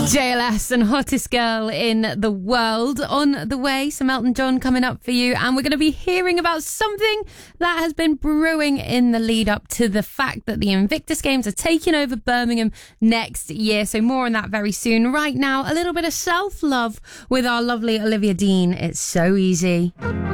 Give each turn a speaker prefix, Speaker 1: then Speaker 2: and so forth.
Speaker 1: JLS and Hottest Girl in the World on the way. Some Elton John coming up for you. And we're going to be hearing about something that has been brewing in the lead up to the fact that the Invictus Games are taking over Birmingham next year. So more on that very soon. Right now, a little bit of self-love with our lovely Olivia Dean. It's so easy.